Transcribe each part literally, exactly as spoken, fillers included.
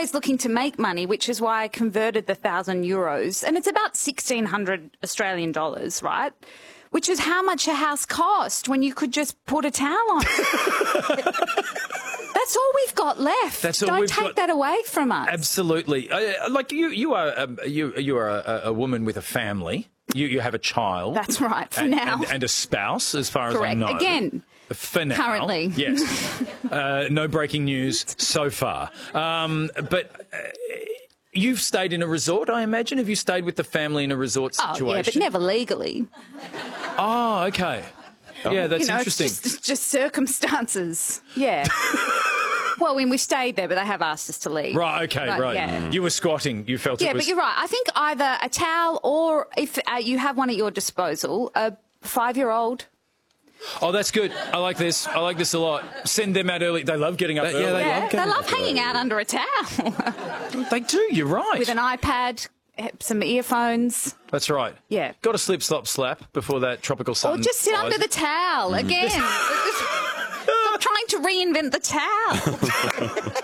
always looking to make money, which is why I converted the thousand euros, and it's about sixteen hundred Australian dollars, right? Which is how much a house cost when you could just put a towel on. That's all we've got left. That's all Don't we've take got. that away from us. Absolutely. Uh, like you, you are um, you you are a, a woman with a family. You you have a child. That's right. For and, now, and, and a spouse, as far correct. as I know. Again. For now, currently, yes. uh, no breaking news so far. Um, but. Uh, You've stayed in a resort, I imagine. Have you stayed with the family in a resort situation? Oh, yeah, but never legally. Oh, okay. Yeah, that's you know, interesting. It's just, it's just circumstances. Yeah. Well, when we stayed there, but they have asked us to leave. Right, okay, but, right. Yeah. You were squatting. You felt yeah, it was... but you're right. I think either a towel or, if uh, you have one at your disposal, a five-year-old... Oh, that's good. I like this. I like this a lot. Send them out early. They love getting up But, early. yeah, they Yeah, love they getting love up hanging early. out under a towel. They do, you're right. With an iPad, some earphones. That's right. Yeah. Got to slip, slop, slap before that tropical sun. Or just sit rises. under the towel again. Stop trying to reinvent the towel.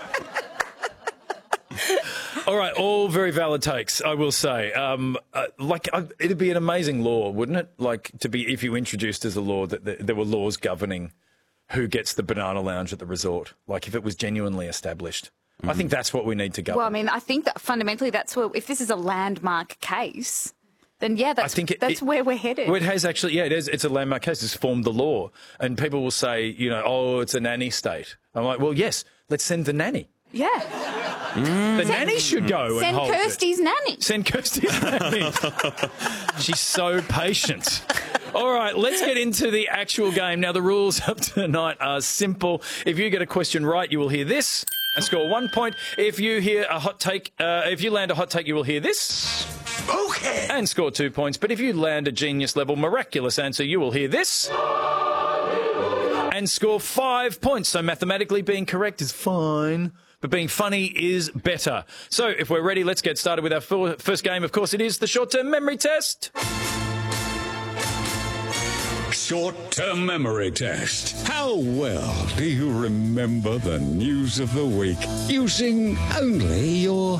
All right, all very valid takes, I will say. Um, uh, like, uh, it'd be an amazing law, wouldn't it? Like, to be, if you introduced as a law that th- there were laws governing who gets the banana lounge at the resort. Like, if it was genuinely established. Mm. I think that's what we need to govern. Well, I mean, I think that fundamentally that's where, if this is a landmark case, then yeah, that's, I think it, that's it, where we're headed. Well, it has actually, yeah, it is. It's a landmark case. It's formed the law. And people will say, you know, oh, it's a nanny state. I'm like, well, yes, let's send the nanny. Yeah. Mm. The nanny should go Send and hold Kirsty's it. nanny. Send Kirsty's nanny. She's so patient. All right, let's get into the actual game. Now, the rules up tonight are simple. If you get a question right, you will hear this and score one point. If you hear a hot take, uh, if you land a hot take, you will hear this. Okay. And score two points. But if you land a genius level miraculous answer, you will hear this. And score five points. So mathematically being correct is fine, but being funny is better. So if we're ready, let's get started with our first game. Of course, it is the short-term memory test. Short-term memory test. How well do you remember the news of the week using only your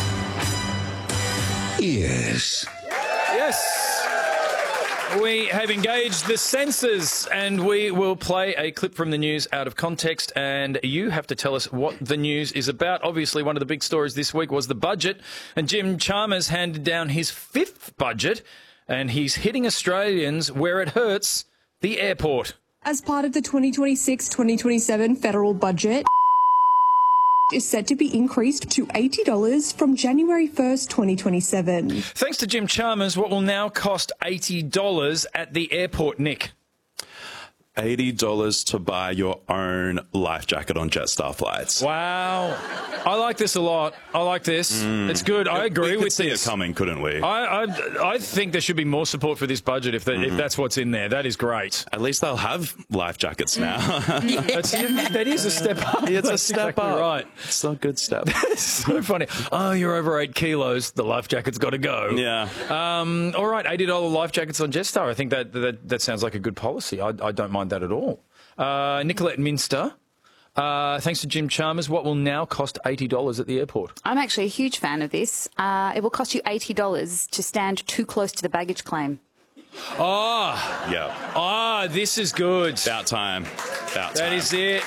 ears? Yes. We have engaged the senses and we will play a clip from the news out of context and you have to tell us what the news is about. Obviously, one of the big stories this week was the budget and Jim Chalmers handed down his fifth budget and he's hitting Australians where it hurts, the airport. As part of the twenty twenty-six twenty twenty-seven federal budget, is set to be increased to eighty dollars from January first, twenty twenty-seven. Thanks to Jim Chalmers, what will now cost eighty dollars at the airport, Nick? eighty dollars to buy your own life jacket on Jetstar flights. Wow. I like this a lot. I like this. Mm. It's good. I agree we could with see this. it coming, couldn't we? I, I I think there should be more support for this budget if, that, mm-hmm. if that's what's in there. That is great. At least they'll have life jackets now. That's, that is a step up. It's that's a step exactly up. Right. It's a good step. It's so funny. Oh, you're over eight kilos. The life jacket's got to go. Yeah. Um, all right, eighty dollars life jackets on Jetstar. I think that, that, that sounds like a good policy. I, I don't mind that at all. Uh, Nicolette Minster, uh, thanks to Jim Chalmers, what will now cost eighty dollars at the airport? I'm actually a huge fan of this. Uh, it will cost you eighty dollars to stand too close to the baggage claim. Oh, yeah. Ah, oh, this is good. About time. About time. That is it.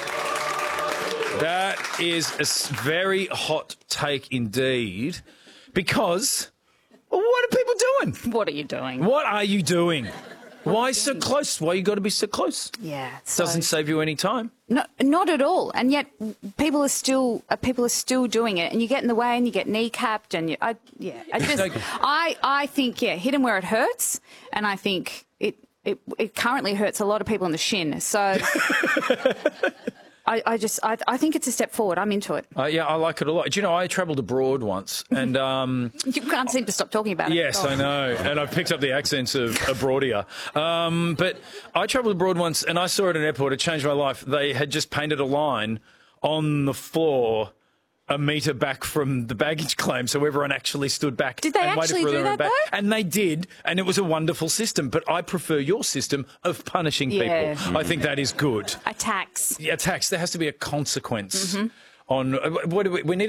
That is a very hot take indeed. Because, well, what are people doing? What are you doing? What are you doing? Why so close? Why you got to be so close? Yeah, so doesn't save you any time. No, not at all. And yet, people are still uh, people are still doing it, and you get in the way, and you get kneecapped, and you, I, yeah, I just, I, I think, yeah, hit them where it hurts, and I think it, it, it currently hurts a lot of people in the shin. So. I, I just, I, I think it's a step forward. I'm into it. Uh, yeah, I like it a lot. Do you know, I travelled abroad once, and um, you can't seem to stop talking about it. Yes, I know, and I've picked up the accents of abroadia. Um, but I travelled abroad once, and I saw at an airport. It changed my life. They had just painted a line on the floor a metre back from the baggage claim, so everyone actually stood back. Did they and actually waited for do them that, back. though? And they did, and it was a wonderful system. But I prefer your system of punishing Yeah. people. I think that is good. A tax. Yeah, tax. There has to be a consequence. Mm-hmm. On uh, what do we, we need.